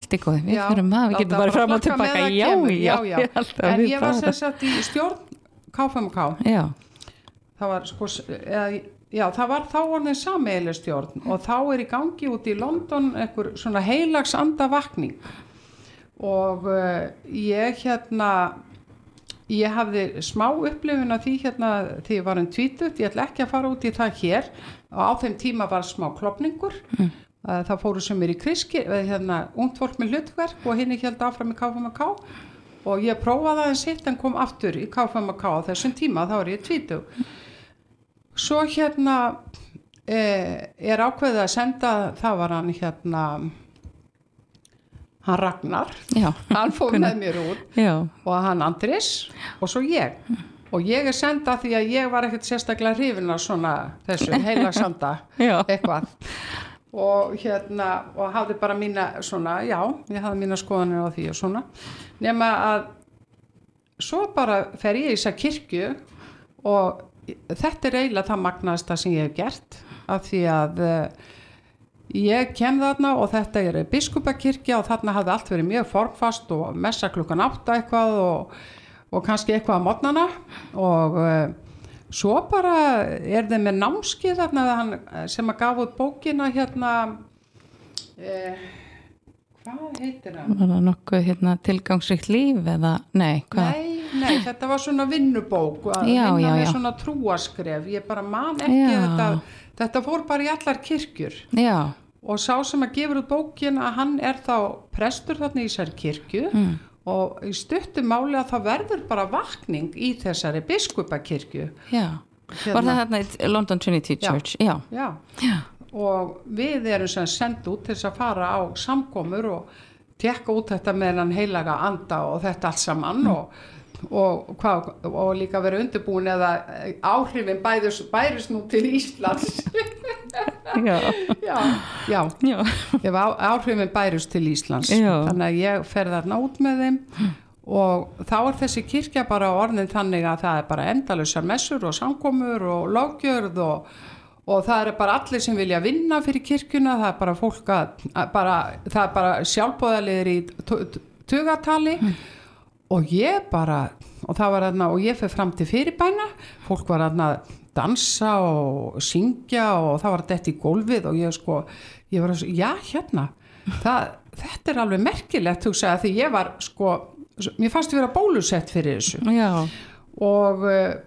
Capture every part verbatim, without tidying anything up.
allt í góði, við fyrir maður, við getum bara fram og tilbaka, já, já, já, já. En ég var sem sagt í stjórn K F M K. Já. Það var sko, eða, já, það var þá orðin sameiginleg stjórn og þá er í gangi út í London einhver svona heilags andavakning og uh, ég hérna ég hafði smá upplifun af því hérna því ég var um tvítug, ég ætla ekki að fara út í það hér og á þeim tíma var smá klofningur mm. það fóru sem er í kriski hérna ungt fólk með hlutverk og hinni held áfram í K F M K og ég prófaði aðeins sitt en kom aftur í K F M K á þessum tíma, þá er ég tvítug. Svo hérna eh, er ákveðið að senda, það var hann hérna, hann Ragnar, já, hann fór með mér út já. Og hann Andrés og svo ég. Og ég er senda því að ég var ekkert sérstaklega hrifin af svona þessu heilagsanda eitthvað. Og hérna og hafði bara mína svona já, ég hafði mína skoðanir á því og svona nema að svo bara fer ég í þessa kirkju og þetta er eiginlega það magnaðasta sem ég hef gert af því að uh, ég kem þarna og þetta er biskupakirkja og þarna hafði allt verið mjög formfast og messa klukkan átta eitthvað og, og kannski eitthvað á morgnana og uh, svo bara er þeim með námskeið þarna hann, sem að gaf út bókina hérna eh, hvað heitir hann? Var það nokkuð hérna, tilgangsríkt líf eða, nei, hvað? Nei, nei, þetta var svona vinnubók að já, vinna já, með já. svona trúaskref ég bara man ekki þetta, þetta fór bara í allar kirkjur já. Og sá sem að gefur út bókina hann er þá prestur þarna í þessari kirkju mm. og í stuttu máli að það verður bara vakning í þessari biskupakirkju. Já, hérna. Var það þarna í London Trinity Church? Já. Já. Já. Já. Og við erum sem send út til þess að fara á samkomur og tekka út þetta með hann heilaga anda og þetta allt saman mm. og, og, hvað, og líka vera undirbúin eða áhrifin bæðus, bæris nú til Íslands. Já. Já, já. Já. Ef á, áhrifin bæris til Íslands. Já. Þannig að ég fer þarna út með þeim og þá er þessi kirkja bara orðin þannig að það er bara endalausar messur og samkomur og löggjörð og, og það er bara allir sem vilja vinna fyrir kirkjuna, það er bara fólk að, að bara, það er bara sjálfboðaliðir í tugatali mm. og ég bara, og það var þarna, og ég fer fram til fyrirbæna, fólk var þarna að dansa og syngja og það var þetta í gólfið og ég sko, ég var að, já hérna, það, þetta er alveg merkilegt, þú segja, því ég var sko, mér fannst að vera bólusett fyrir þessu já. Og,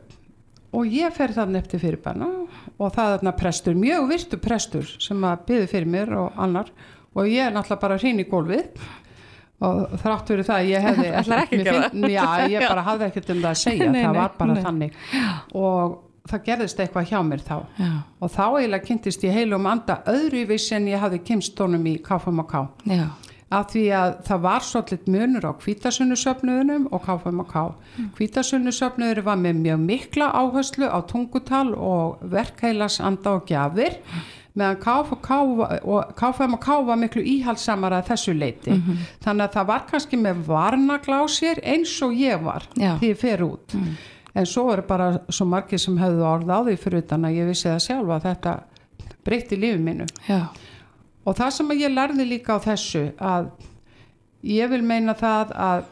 og ég fer þarna eftir fyrirbæna og það er þarna prestur, mjög virtu prestur sem að biður fyrir mér og annar og ég er náttúrulega bara hrein í gólfið og þrátt fyrir það ég hefði ekki finn, já, ég bara hafði ekkert um það að segja nei, það var bara nei. Þannig og það gerðist eitthvað hjá mér þá já. Og þá eiginlega kynntist ég heilum anda öðruvísi en ég hafði kynnst honum í K F M K já. Af því að það var svolítið munur á hvítasunnursöfnuðunum og K F M K. Mm. Hvítasunnursöfnuður var með mjög mikla áherslu á tungutal og verkheilagsanda og gjafir, meðan K F M K og K F M K var miklu íhaldsamara að þessu leiti. Mm-hmm. Þannig að það var kannski með varnagla á sér eins og ég var Já. Því ég fer út. Mm. En svo er bara svo margir sem höfðu orð á því fyrir utan að ég vissi það sjálf að þetta breytti lífi mínu. Já. Og það sem ég lærði líka á þessu að ég vil meina það að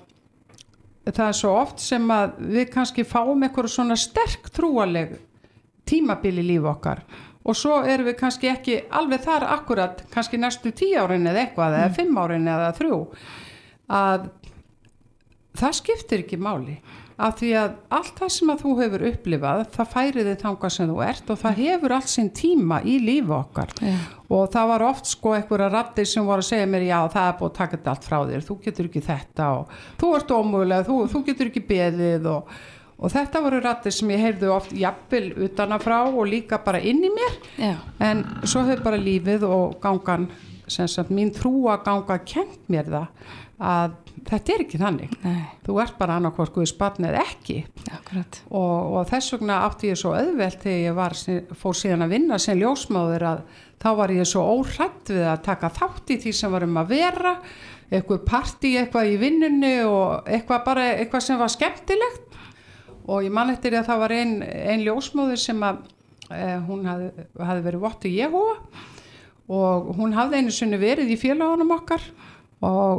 það er svo oft sem að við kannski fáum eitthvað svona sterk trúaleg tímabil í líf okkar og svo erum við kannski ekki alveg þar akkurat kannski næstu tíu árin eða eitthvað mm. eða fimm árin eða þrjú að það skiptir ekki máli af því að allt það sem að þú hefur upplifað það færi þig þangað sem þú ert og það hefur allt sinn tíma í lífi okkar yeah. og það var oft sko einhverja raddir sem voru að segja mér já það er búið að taka þetta allt frá þér þú getur ekki þetta og þú ert ómögulega þú, þú getur ekki beðið og, og þetta voru raddir sem ég heyrði oft jafnvel utanafrá og líka bara inn í mér yeah. en svo hefur bara lífið og gangan sem sagt mín trúa ganga kennt mér það að þetta er ekki þannig Nei. Þú ert bara annarkvort Guðs barn eða ekki og, og þess vegna átti ég svo auðvelt þegar ég var, fór síðan að vinna sem ljósmóðir að þá var ég svo óhrædd við að taka þátt í því sem var um að vera eitthvað partí, eitthvað í vinnunni og eitthvað bara, eitthvað sem var skemmtilegt og ég man eftir að það var ein, ein ljósmóðir sem að eh, hún hafði, hafði verið vottu Jehóva og hún hafði einu sinni verið í félagunum okkar og